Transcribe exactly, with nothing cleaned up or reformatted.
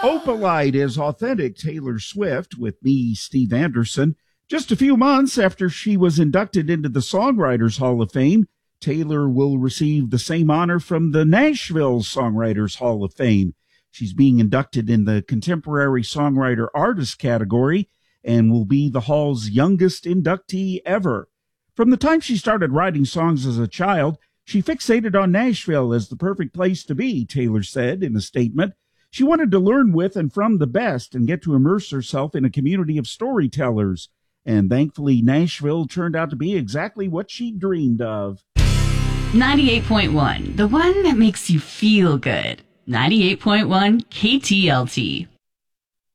Opalite is authentic Taylor Swift with me, Steve Anderson. Just a few months after she was inducted into the Songwriters Hall of Fame, Taylor will receive the same honor from the Nashville Songwriters Hall of Fame. She's being inducted in the Contemporary Songwriter Artist category and will be the Hall's youngest inductee ever. From the time she started writing songs as a child, she fixated on Nashville as the perfect place to be, Taylor said in a statement. She wanted to learn with and from the best and get to immerse herself in a community of storytellers. And thankfully, Nashville turned out to be exactly what she dreamed of. ninety-eight point one, the one that makes you feel good. ninety-eight point one K T L T.